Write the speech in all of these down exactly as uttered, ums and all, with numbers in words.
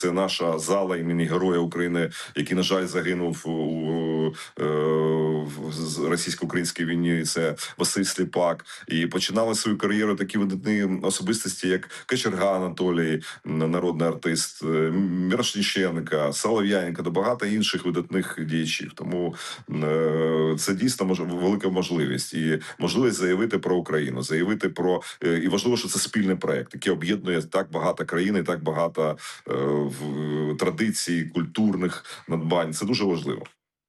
Це наша зала імені Героя України, який, на жаль, загинув у російсько-українській війні. Це Василь Сліпак. І починали свою кар'єру такі видатні особистості, як Кочерга Анатолій, народний артист, Мірошніченка, Солов'яненко та багато інших видатних діячів. Тому це дійсно мож... велика можливість. І можливість заявити про Україну, заявити про... І важливо, що це спільний проект, який об'єднує так багато країн і так багато традицій, культурних надбань. Це дуже важливо.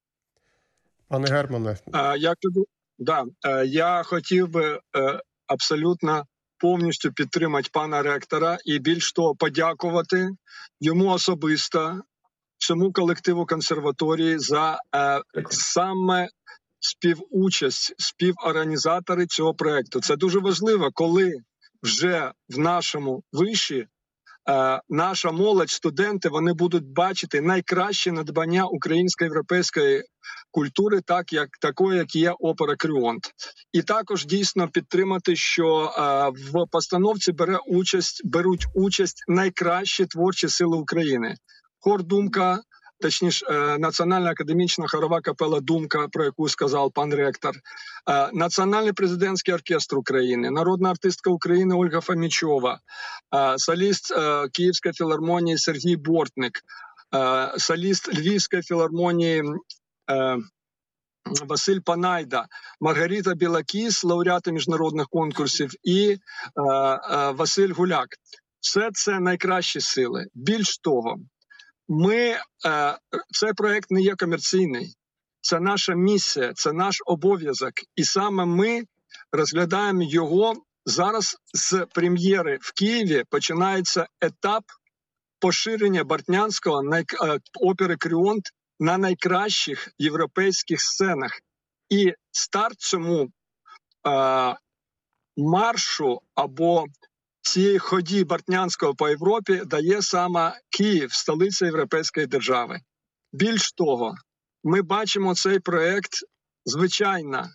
Пане Германе. Я, да, я хотів би абсолютно повністю підтримати пана ректора і більш того подякувати йому особисто, всьому колективу консерваторії за саме співучасть, співорганізатори цього проєкту. Це дуже важливо, коли вже в нашому виші наша молодь, студенти, вони будуть бачити найкращі надбання української європейської культури, так як такої, як є опера Кріонт. І також дійсно підтримати, що е, в постановці бере участь, беруть участь найкращі творчі сили України. Хор «Думка», точніше, е, Національна академічна хорова капела «Думка», про яку сказав пан ректор, е, Національний президентський оркестр України, народна артистка України Ольга Фомічова, е, соліст е, Київської філармонії Сергій Бортник, е, соліст Львівської філармонії е, Василь Панайда, Маргарита Білакіс, лауреати міжнародних конкурсів, і е, е, Василь Гуляк. Все це найкращі сили. Більш того, Ми, е, цей проєкт не є комерційний, це наша місія, це наш обов'язок. І саме ми розглядаємо його зараз з прем'єри в Києві. Починається етап поширення Бортнянського най, е, опери Кріонт на найкращих європейських сценах. І старт цьому е, маршу або цієї ході Бортнянського по Європі дає саме Київ, столиця європейської держави. Більш того, ми бачимо цей проєкт, звичайно, е,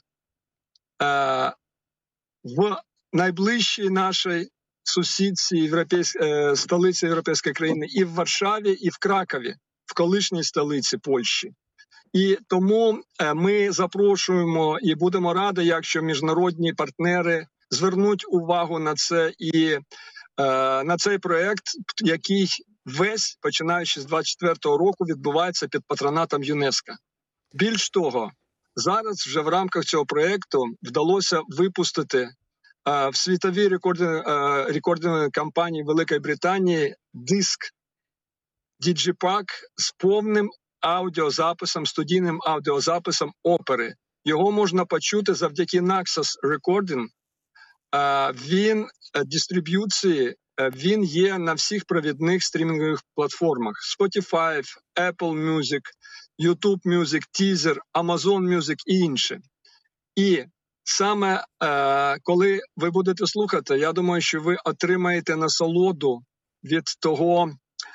в найближчій нашій сусідці європейсь... е, столиці європейської країни і в Варшаві, і в Кракові, в колишній столиці Польщі. І тому е, ми запрошуємо і будемо раді, якщо міжнародні партнери звернуть увагу на це і е, на цей проєкт, який весь, починаючи з двадцять четвертого року, відбувається під патронатом ЮНЕСКО. Більш того, зараз вже в рамках цього проєкту вдалося випустити е, в світовій рекординговій е, рекординговій компанії Великої Британії диск Digipack з повним аудіозаписом, студійним аудіозаписом опери. Його можна почути завдяки Naxos Recording. Він дистриб'юції, він є на всіх провідних стрімінгових платформах: Spotify, Apple Music, YouTube Music, Deezer, Amazon Music і інші. І саме коли ви будете слухати, я думаю, що ви отримаєте насолоду від того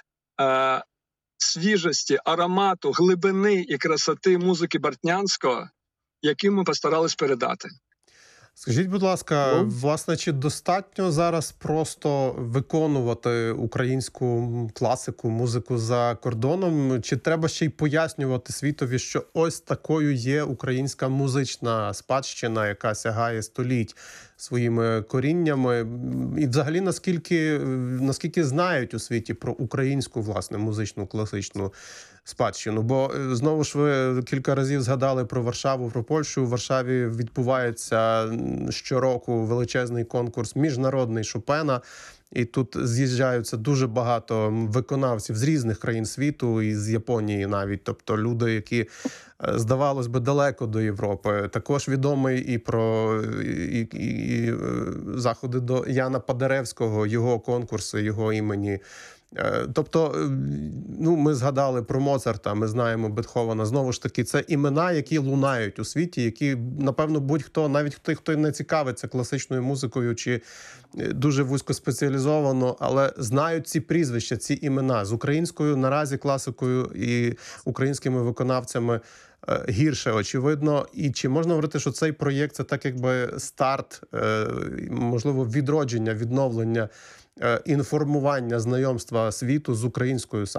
свіжості, аромату, глибини і красоти музики Бортнянського, які ми постарались передати. Скажіть, будь ласка, ну? власне, чи достатньо зараз просто виконувати українську класику, музику за кордоном? Чи треба ще й пояснювати світові, що ось такою є українська музична спадщина, яка сягає століть своїми коріннями? І взагалі, наскільки, наскільки знають у світі про українську, власне, музичну класичну спадщину? Бо, знову ж, ви кілька разів згадали про Варшаву, про Польщу. У Варшаві відбувається щороку величезний конкурс міжнародний Шопена. І тут з'їжджаються дуже багато виконавців з різних країн світу, і з Японії навіть. Тобто люди, які, здавалось би, далеко до Європи. Також відомий і про і, і, і заходи до Яна Падаревського, його конкурси, його імені. Тобто, ну, ми згадали про Моцарта, ми знаємо Бетховена. Знову ж таки, це імена, які лунають у світі, які, напевно, будь-хто, навіть хто, хто не цікавиться класичною музикою чи дуже вузькоспеціалізовано, але знають ці прізвища, ці імена. З українською наразі класикою і українськими виконавцями гірше, очевидно. І чи можна говорити, що цей проєкт – це так якби старт, можливо, відродження, відновлення, інформування, знайомства світу з українською саме